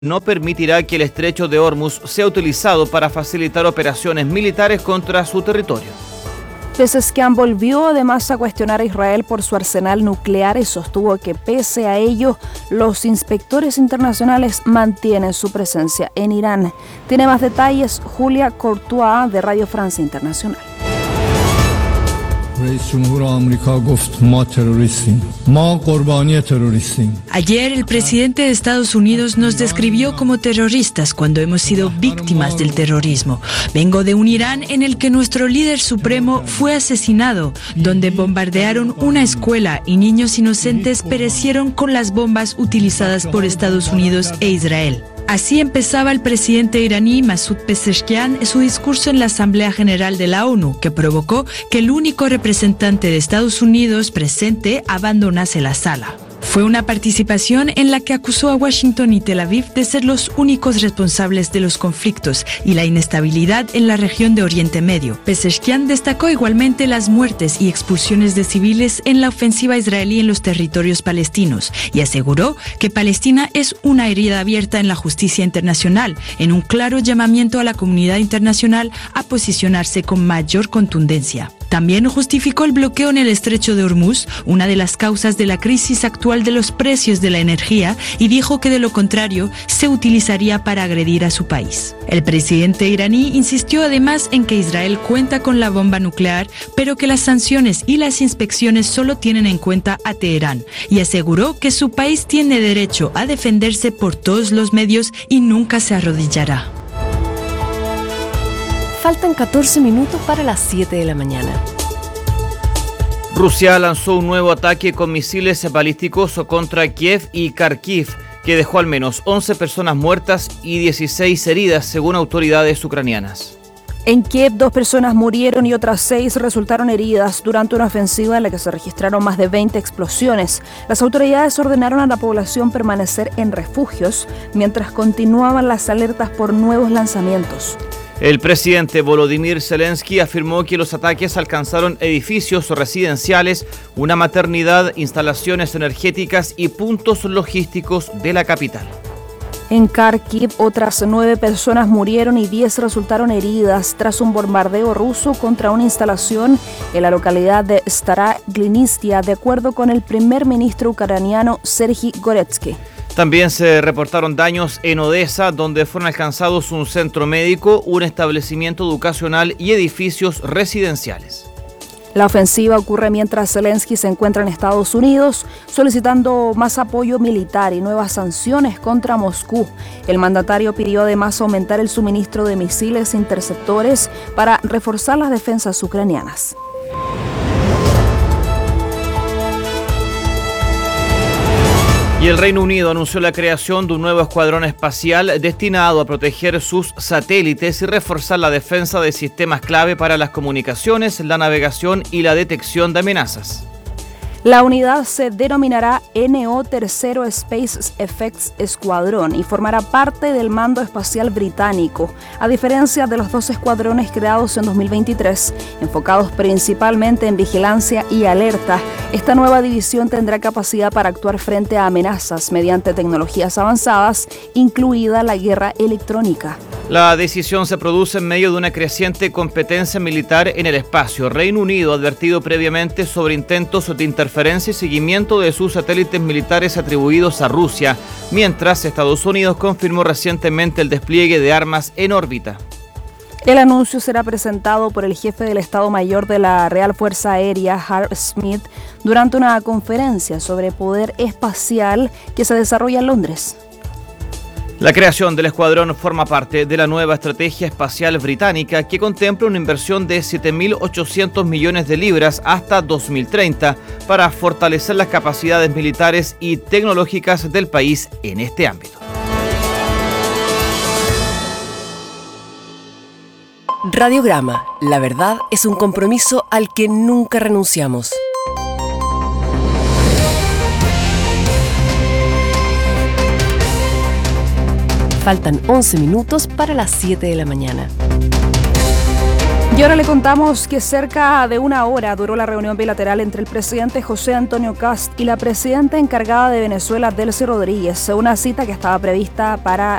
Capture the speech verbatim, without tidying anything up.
no permitirá que el estrecho de Hormuz sea utilizado para facilitar operaciones militares contra su territorio. Pezeshkian volvió además a cuestionar a Israel por su arsenal nuclear y sostuvo que pese a ello, los inspectores internacionales mantienen su presencia en Irán. Tiene más detalles Julia Courtois de Radio Francia Internacional. Ayer el presidente de Estados Unidos nos describió como terroristas cuando hemos sido víctimas del terrorismo. Vengo de un Irán en el que nuestro líder supremo fue asesinado, donde bombardearon una escuela y niños inocentes perecieron con las bombas utilizadas por Estados Unidos e Israel. Así empezaba el presidente iraní Masoud Pezeshkian su discurso en la Asamblea General de la ONU, que provocó que el único representante de Estados Unidos presente abandonase la sala. Fue una participación en la que acusó a Washington y Tel Aviv de ser los únicos responsables de los conflictos y la inestabilidad en la región de Oriente Medio. Pezeshkian destacó igualmente las muertes y expulsiones de civiles en la ofensiva israelí en los territorios palestinos y aseguró que Palestina es una herida abierta en la justicia internacional, en un claro llamamiento a la comunidad internacional a posicionarse con mayor contundencia. También justificó el bloqueo en el estrecho de Hormuz, una de las causas de la crisis actual de los precios de la energía, y dijo que de lo contrario se utilizaría para agredir a su país. El presidente iraní insistió además en que Israel cuenta con la bomba nuclear, pero que las sanciones y las inspecciones solo tienen en cuenta a Teherán, y aseguró que su país tiene derecho a defenderse por todos los medios y nunca se arrodillará. Faltan catorce minutos para las siete de la mañana. Rusia lanzó un nuevo ataque con misiles balísticos contra Kiev y Kharkiv, que dejó al menos once personas muertas y dieciséis heridas, según autoridades ucranianas. En Kiev, dos personas murieron y otras seis resultaron heridas durante una ofensiva en la que se registraron más de veinte explosiones. Las autoridades ordenaron a la población permanecer en refugios mientras continuaban las alertas por nuevos lanzamientos. El presidente Volodymyr Zelensky afirmó que los ataques alcanzaron edificios residenciales, una maternidad, instalaciones energéticas y puntos logísticos de la capital. En Kharkiv, otras nueve personas murieron y diez resultaron heridas tras un bombardeo ruso contra una instalación en la localidad de Stara Glinistya, de acuerdo con el primer ministro ucraniano Serhiy Goretsky. También se reportaron daños en Odessa, donde fueron alcanzados un centro médico, un establecimiento educacional y edificios residenciales. La ofensiva ocurre mientras Zelensky se encuentra en Estados Unidos solicitando más apoyo militar y nuevas sanciones contra Moscú. El mandatario pidió además aumentar el suministro de misiles interceptores para reforzar las defensas ucranianas. Y el Reino Unido anunció la creación de un nuevo escuadrón espacial destinado a proteger sus satélites y reforzar la defensa de sistemas clave para las comunicaciones, la navegación y la detección de amenazas. La unidad se denominará N O Tercero Space Effects Squadron y formará parte del mando espacial británico, a diferencia de los dos escuadrones creados en dos mil veintitrés, enfocados principalmente en vigilancia y alerta. Esta nueva división tendrá capacidad para actuar frente a amenazas mediante tecnologías avanzadas, incluida la guerra electrónica. La decisión se produce en medio de una creciente competencia militar en el espacio. Reino Unido ha advertido previamente sobre intentos de interferencia y seguimiento de sus satélites militares atribuidos a Rusia, mientras Estados Unidos confirmó recientemente el despliegue de armas en órbita. El anuncio será presentado por el jefe del Estado Mayor de la Real Fuerza Aérea, Hart Smith, durante una conferencia sobre poder espacial que se desarrolla en Londres. La creación del escuadrón forma parte de la nueva estrategia espacial británica que contempla una inversión de siete mil ochocientos millones de libras hasta dos mil treinta para fortalecer las capacidades militares y tecnológicas del país en este ámbito. Radiograma, la verdad es un compromiso al que nunca renunciamos. Faltan once minutos para las siete de la mañana. Y ahora le contamos que cerca de una hora duró la reunión bilateral entre el presidente José Antonio Kast y la presidenta encargada de Venezuela, Delcy Rodríguez, una cita que estaba prevista para